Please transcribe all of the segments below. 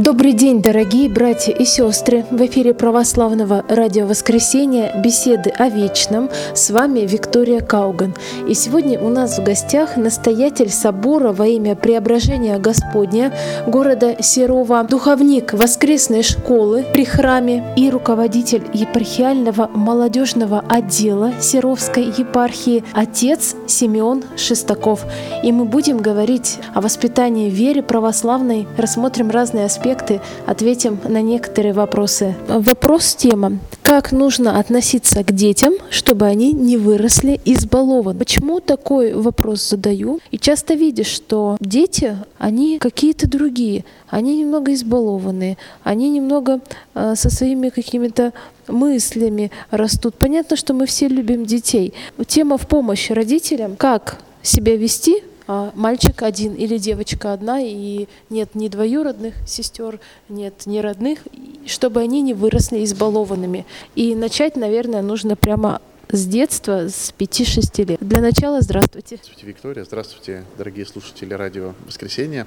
Добрый день, дорогие братья и сестры! В эфире Православного радио «Воскресенье» беседы о вечном. С вами Виктория Кауган. И сегодня у нас в гостях настоятель собора во имя Преображения Господня города Серова, духовник воскресной школы при храме и руководитель епархиального молодежного отдела Серовской епархии отец Симеон Шестаков. И мы будем говорить о воспитании в вере православной, рассмотрим разные аспекты, ответим на некоторые вопросы. Вопрос-тема. Как нужно относиться к детям, чтобы они не выросли избалованы? Почему такой вопрос задаю? И часто видишь, что дети, они какие-то другие, они немного избалованные, они немного со своими какими-то мыслями растут. Понятно, что мы все любим детей. Тема в помощь родителям. Как себя вести? Мальчик один или девочка одна, и нет ни двоюродных сестер, нет ни родных, чтобы они не выросли избалованными. И начать, наверное, нужно прямо с детства, с 5-6 лет. Для начала здравствуйте. Здравствуйте, Виктория. Здравствуйте, дорогие слушатели радио «Воскресенье».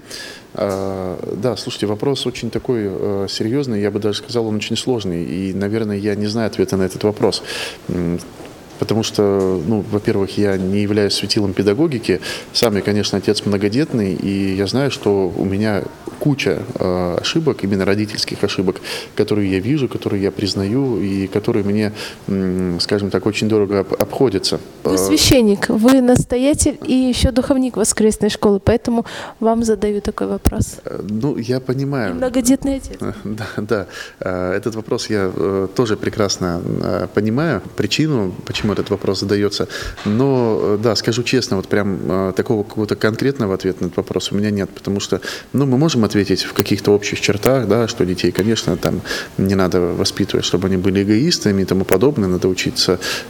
Да, слушайте, вопрос очень такой серьезный, я бы даже сказал, он очень сложный. И, наверное, я не знаю ответа на этот вопрос. Потому что, во-первых, я не являюсь светилом педагогики. Сам я, конечно, отец многодетный, и я знаю, что у меня куча ошибок, именно родительских ошибок, которые я вижу, которые я признаю, и которые мне, скажем так, очень дорого обходятся. Вы священник, вы настоятель и еще духовник воскресной школы, поэтому вам задаю такой вопрос. Я понимаю. И многодетный отец. Да. Этот вопрос я тоже прекрасно понимаю, причину, почему этот вопрос задается. Но, да, скажу честно, вот прям такого какого-то конкретного ответа на этот вопрос у меня нет, потому что, мы можем ответить в каких-то общих чертах, да, что детей, конечно, там не надо воспитывать, чтобы они были эгоистами и тому подобное, надо учить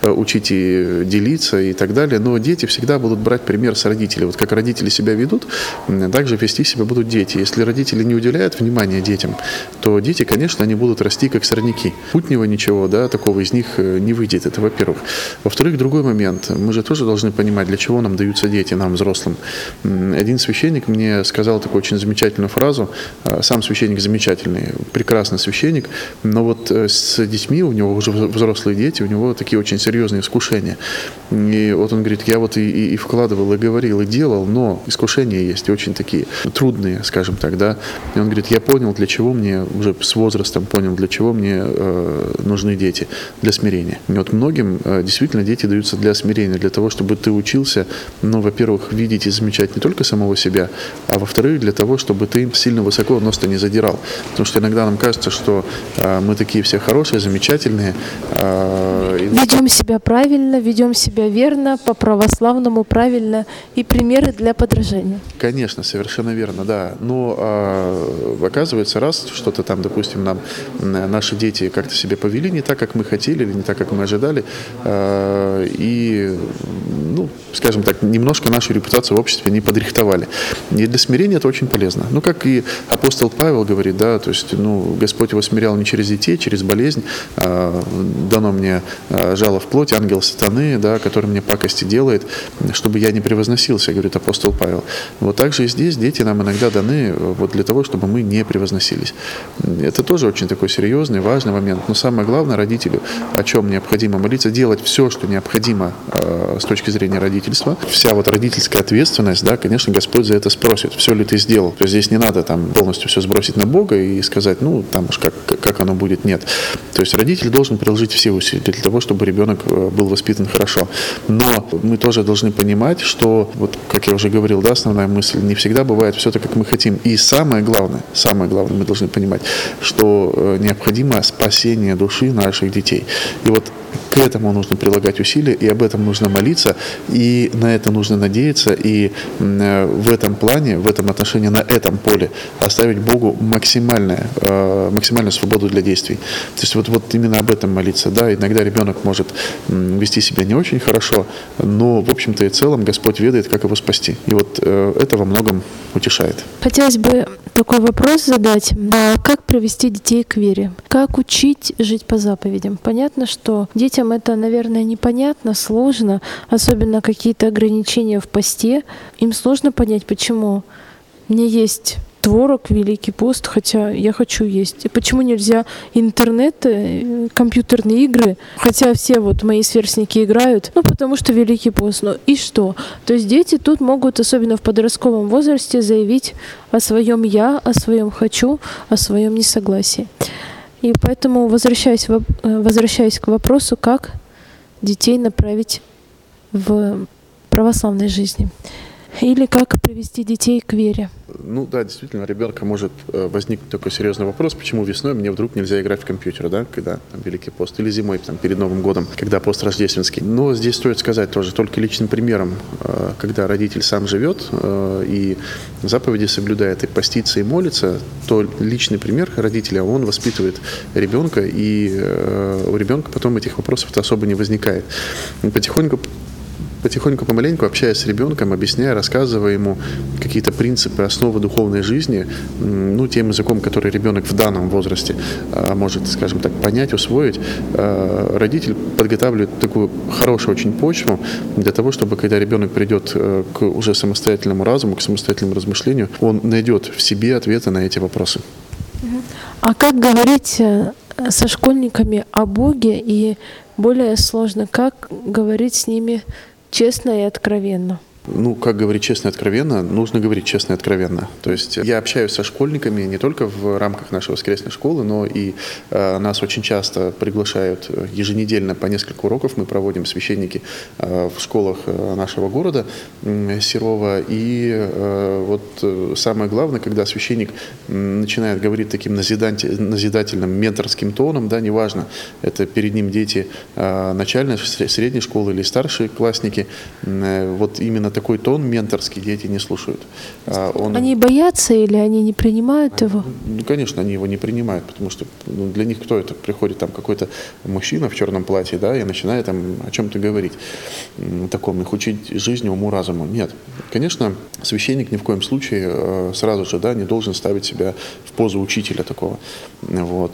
и делиться и так далее, но дети всегда будут брать пример с родителей. Вот как родители себя ведут, так же вести себя будут дети. Если родители не уделяют внимания детям, то дети, конечно, они будут расти как сорняки. Путнего ничего, да, такого из них не выйдет, это во-первых. Во-вторых, другой момент. Мы же тоже должны понимать, для чего нам даются дети, нам, взрослым. Один священник мне сказал такую очень замечательную фразу. Сам священник замечательный, прекрасный священник, но вот с детьми, у него уже взрослые дети, у него такие очень серьезные искушения. И вот он говорит, я вот и вкладывал, и говорил, и делал, но искушения есть, и очень такие трудные, скажем так, да. И он говорит, я понял, для чего мне, уже с возрастом понял, для чего мне нужны дети, для смирения. И вот многим действительно дети даются для смирения, для того, чтобы ты учился, во-первых, видеть и замечать не только самого себя, а во-вторых, для того, чтобы ты сильно высоко нос-то не задирал. Потому что иногда нам кажется, что мы такие все хорошие, замечательные. Ведем себя правильно, ведем себя верно, по-православному правильно, и примеры для подражания. Конечно, совершенно верно, да. Но оказывается, раз что-то там, допустим, наши дети как-то себя повели не так, как мы хотели, или не так, как мы ожидали, и, скажем так, немножко нашу репутацию в обществе не подрихтовали. И для смирения это очень полезно. Как и апостол Павел говорит, да, то есть, Господь его смирял не через детей, через болезнь. Дано мне жало в плоть, ангел сатаны, да, который мне пакости делает, чтобы я не превозносился, говорит апостол Павел. Вот так же и здесь дети нам иногда даны вот для того, чтобы мы не превозносились. Это тоже очень такой серьезный, важный момент. Но самое главное родителю, о чем необходимо молиться, делать все, что необходимо с точки зрения родительства. Вся вот родительская ответственность, да, конечно, Господь за это спросит, все ли ты сделал. То есть здесь не надо там полностью все сбросить на Бога и сказать, там уж как оно будет, нет. То есть родитель должен приложить все усилия для того, чтобы ребенок был воспитан хорошо. Но мы тоже должны понимать, что, вот как я уже говорил, да, основная мысль, не всегда бывает все так, как мы хотим. И самое главное, мы должны понимать, что необходимо спасение души наших детей. И вот к этому нужно прилагать усилия, и об этом нужно молиться, и на это нужно надеяться, и в этом плане, в этом отношении, на этом поле оставить Богу максимальную свободу для действий. То есть вот именно об этом молиться. Да, иногда ребенок может вести себя не очень хорошо, но в общем-то и целом Господь ведает, как его спасти. И вот это во многом утешает. Хотелось бы такой вопрос задать. Как привести детей к вере? Как учить жить по заповедям? Понятно, что детям это, наверное, непонятно, сложно, особенно какие-то ограничения в посте. Им сложно понять, почему мне есть творог, Великий пост, хотя я хочу есть. И почему нельзя интернет, компьютерные игры, хотя все вот мои сверстники играют, потому что Великий пост. Ну и что? То есть дети тут могут, особенно в подростковом возрасте, заявить о своем «я», о своем «хочу», о своем несогласии. И поэтому, возвращаясь к вопросу, как детей направить в православной жизни. Или как привести детей к вере? Ну да, действительно, у ребенка может возникнуть такой серьезный вопрос, почему весной мне вдруг нельзя играть в компьютер, да, когда там Великий пост, или зимой, там, перед Новым годом, когда пост рождественский. Но здесь стоит сказать тоже, только личным примером, когда родитель сам живет и заповеди соблюдает, и постится, и молится, то личный пример родителя, он воспитывает ребенка, и у ребенка потом этих вопросов-то особо не возникает. Потихоньку, помаленьку, общаясь с ребенком, объясняя, рассказывая ему какие-то принципы, основы духовной жизни, тем языком, который ребенок в данном возрасте может, скажем так, понять, усвоить, родитель подготавливает такую хорошую очень почву для того, чтобы, когда ребенок придет к уже самостоятельному разуму, к самостоятельному размышлению, он найдет в себе ответы на эти вопросы. А как говорить со школьниками о Боге, и более сложно, как говорить с ними честно и откровенно? Как говорить честно и откровенно, нужно говорить честно и откровенно. То есть я общаюсь со школьниками не только в рамках нашей воскресной школы, но и нас очень часто приглашают еженедельно по несколько уроков. Мы проводим священники в школах нашего города Серова. И вот самое главное, когда священник начинает говорить таким назидательным, менторским тоном, да, неважно, это перед ним дети начальной, средней школы или старшие классники, вот именно такой тон менторский дети не слушают. Они боятся или они не принимают его? Конечно, они его не принимают, потому что для них кто это? Приходит там какой-то мужчина в черном платье, да, и начинает там о чем-то говорить, таком, их учить жизни, уму, разуму. Нет. Конечно, священник ни в коем случае сразу же, да, не должен ставить себя в позу учителя такого. Вот.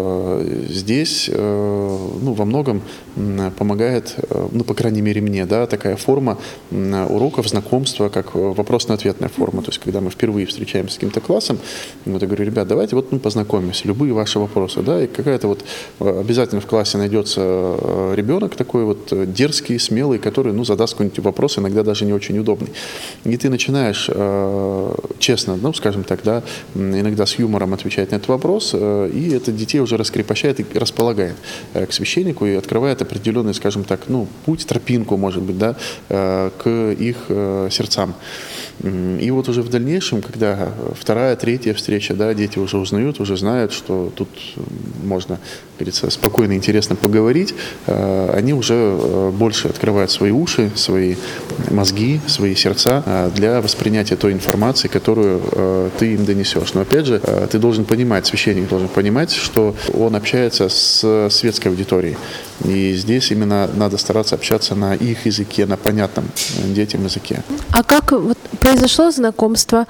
Здесь, во многом помогает, по крайней мере мне, да, такая форма уроков, знакомства, как вопросно-ответная форма. То есть, когда мы впервые встречаемся с каким-то классом, я говорю, ребят, давайте вот мы познакомимся, любые ваши вопросы, да, и какая-то вот обязательно в классе найдется ребенок такой вот дерзкий, смелый, который, задаст какой-нибудь вопрос, иногда даже не очень удобный. И ты начинаешь честно, скажем так, да, иногда с юмором отвечать на этот вопрос, и это детей уже раскрепощает и располагает к священнику и открывает определенный, скажем так, путь, тропинку, может быть, да, к их сердцам. И вот уже в дальнейшем, когда вторая, третья встреча, да, дети уже узнают, уже знают, что тут можно, как говорится, спокойно и интересно поговорить, они уже больше открывают свои уши, свои мозги, свои сердца для воспринятия той информации, которую ты им донесешь. Но опять же, ты должен понимать, священник должен понимать, что он общается с светской аудиторией. И здесь именно надо стараться общаться на их языке, на понятном детям языке. А как вот произошло знакомство,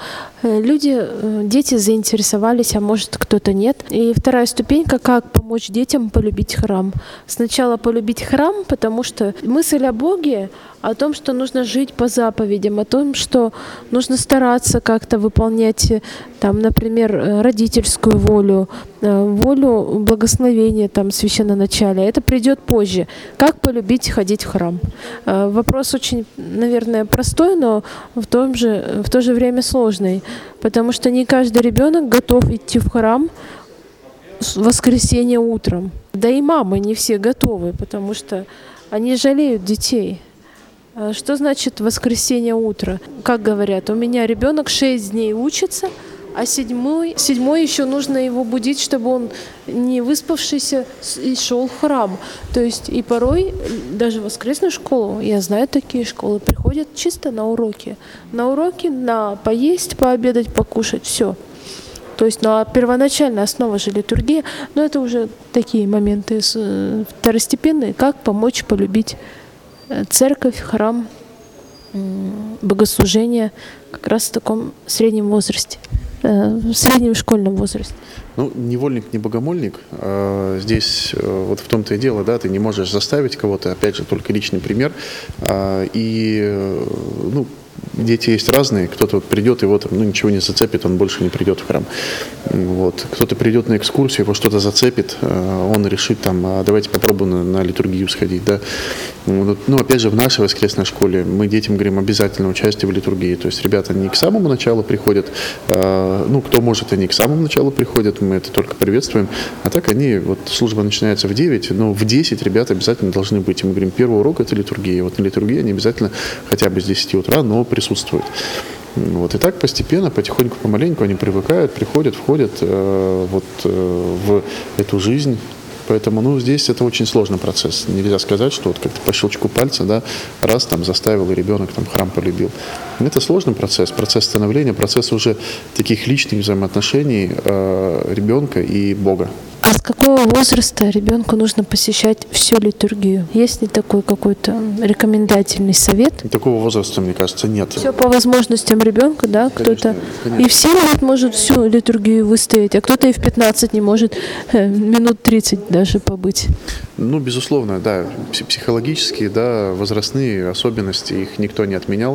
дети заинтересовались, а может кто-то нет. И вторая ступенька, как помочь детям полюбить храм. Сначала полюбить храм, потому что мысль о Боге, о том, что нужно жить по заповедям, о том, что нужно стараться как-то выполнять, там, например, родительскую волю, волю благословения священноначалия. Это придет позже. Как полюбить ходить в храм? Вопрос очень, наверное, простой, но в то же время сложный, потому что не каждый ребенок готов идти в храм в воскресенье утром. Да и мамы не все готовы, потому что они жалеют детей. Что значит воскресенье утро? Как говорят, у меня ребенок 6 дней учится, а седьмой еще нужно его будить, чтобы он не выспавшийся и шел в храм. То есть и порой даже в воскресную школу, я знаю такие школы, приходят чисто на уроки. На уроки, на поесть, пообедать, покушать, все. То есть первоначальная основа же литургия, но это уже такие моменты второстепенные, как помочь полюбить церковь, храм, богослужение как раз в таком среднем возрасте, в среднем школьном возрасте. Невольник, не богомольник. Здесь вот в том-то и дело, да, ты не можешь заставить кого-то, опять же, только личный пример. И дети есть разные. Кто-то вот придет, его там, ничего не зацепит, он больше не придет в храм. Вот. Кто-то придет на экскурсию, его что-то зацепит, он решит там, давайте попробуем на литургию сходить. Да? Ну, опять же, в нашей воскресной школе мы детям говорим обязательно участие в литургии. То есть ребята не к самому началу приходят, кто может, они к самому началу приходят, мы это только приветствуем. А так служба начинается в 9, но в 10 ребята обязательно должны быть. И мы говорим, первый урок – это литургия. Вот на литургии они обязательно хотя бы с 10 утра, но присутствуют. Вот. И так постепенно, потихоньку, помаленьку они привыкают, приходят, входят в эту жизнь. Поэтому здесь это очень сложный процесс. Нельзя сказать, что как-то по щелчку пальца, да, раз там заставил, и ребенок там храм полюбил. Это сложный процесс становления, процесс уже таких личных взаимоотношений ребенка и Бога. А с какого возраста ребенку нужно посещать всю литургию? Есть ли такой какой-то рекомендательный совет? Такого возраста, мне кажется, нет. Все по возможностям ребенка, да? Кто-то конечно. И в 7 лет может всю литургию выстоять, а кто-то и в 15 не может минут 30 даже побыть. Безусловно, да, психологические, да, возрастные особенности, их никто не отменял.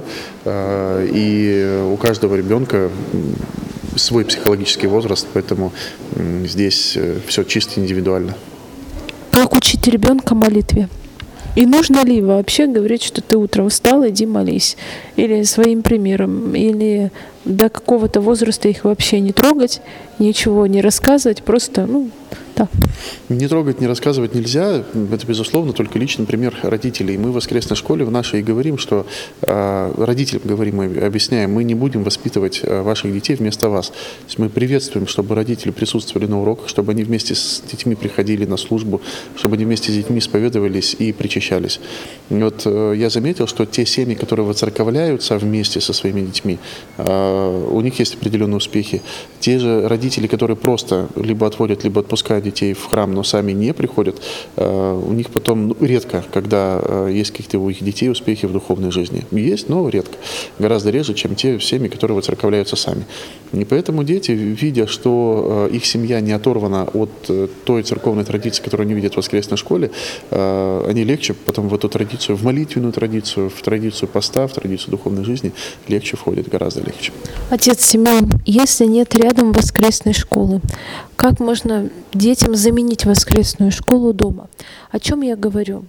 И у каждого ребенка свой психологический возраст, поэтому здесь все чисто индивидуально. Как учить ребенка молитве? И нужно ли вообще говорить, что ты утром встал, иди молись? Или своим примером? Или до какого-то возраста их вообще не трогать, ничего не рассказывать, просто, да. Не трогать, не рассказывать нельзя. Это, безусловно, только личный пример родителей. Мы в воскресной школе в нашей говорим, что родителям говорим и объясняем, мы не будем воспитывать ваших детей вместо вас. То есть мы приветствуем, чтобы родители присутствовали на уроках, чтобы они вместе с детьми приходили на службу, чтобы они вместе с детьми исповедовались и причащались. И я заметил, что те семьи, которые воцерковляются вместе со своими детьми, у них есть определенные успехи. Те же родители, которые просто либо отводят, либо отпускают детей в храм, но сами не приходят, у них потом редко, когда есть какие-то у их детей успехи в духовной жизни. Есть, но редко. Гораздо реже, чем те семьи, которые воцерковляются сами. И поэтому дети, видя, что их семья не оторвана от той церковной традиции, которую они видят в воскресной школе, они легче потом в эту традицию, в молитвенную традицию, в традицию поста, в традицию духовной жизни легче входят, гораздо легче. Отец Симеон, если нет рядом воскресной школы, как можно детям заменить воскресную школу дома? О чем я говорю?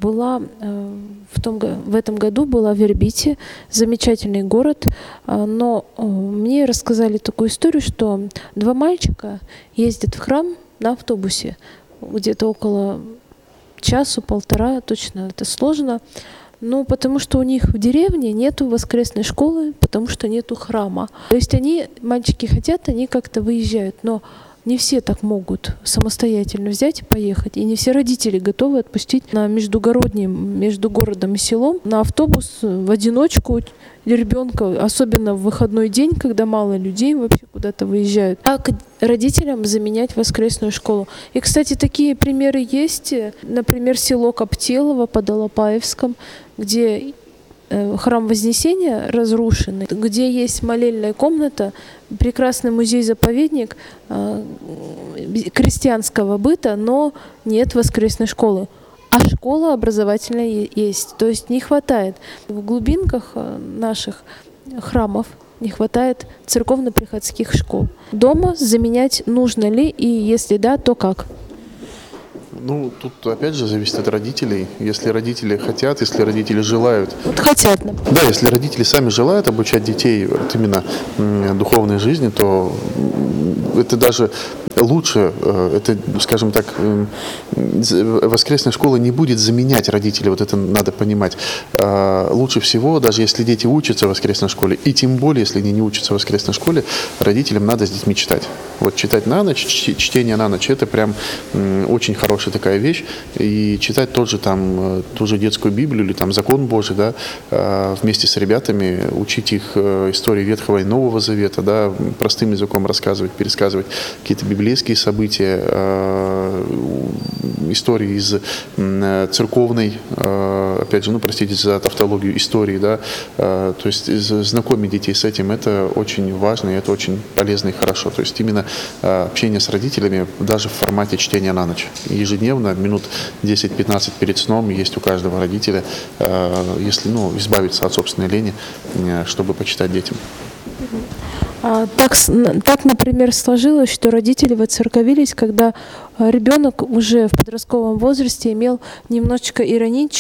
В этом году была в Вербите, замечательный город, но мне рассказали такую историю, что 2 мальчика ездят в храм на автобусе, где-то около часа-полтора, точно это сложно, потому что у них в деревне нету воскресной школы, потому что нету храма. То есть мальчики хотят, они как-то выезжают, но не все так могут самостоятельно взять и поехать. И не все родители готовы отпустить между городом и селом на автобус в одиночку ребенка, особенно в выходной день, когда мало людей вообще куда-то выезжают. Как родителям заменять воскресную школу? И, кстати, такие примеры есть. Например, село Коптелово под Алапаевском, где храм Вознесения разрушенный, где есть молельная комната, прекрасный музей-заповедник крестьянского быта, но нет воскресной школы. А школа образовательная есть. То есть не хватает. В глубинках наших храмов не хватает церковно-приходских школ. Дома заменять нужно ли? И если да, то как? Тут опять же зависит от родителей. Если родители хотят, если родители желают. Хотят. Да, если родители сами желают обучать детей именно духовной жизни, то это даже лучше, это, скажем так, воскресная школа не будет заменять родителей, это надо понимать. Лучше всего, даже если дети учатся в воскресной школе, и тем более, если они не учатся в воскресной школе, родителям надо с детьми читать. Читать на ночь, чтение на ночь, это прям очень хорошая такая вещь. И читать ту же детскую Библию или Закон Божий, да, вместе с ребятами, учить их истории Ветхого и Нового Завета, да, простым языком рассказывать, пересказывать какие-то библейские события, истории из церковной опять же, ну, простите за тавтологию, истории, да, то есть знакомить детей с этим, это очень важно, и это очень полезно и хорошо. То есть именно общение с родителями даже в формате чтения на ночь. Ежедневно, минут 10-15 перед сном есть у каждого родителя, если, ну, избавиться от собственной лени, чтобы почитать детям. Так, например, сложилось, что родители воцерковились, когда ребенок уже в подростковом возрасте имел немножечко